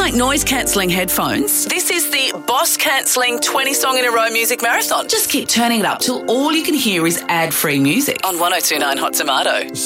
like noise-cancelling headphones? This is the Boss Cancelling 20-song-in-a-row music marathon. Just keep turning it up till all you can hear is ad-free music on 102.9 Hot Tomato.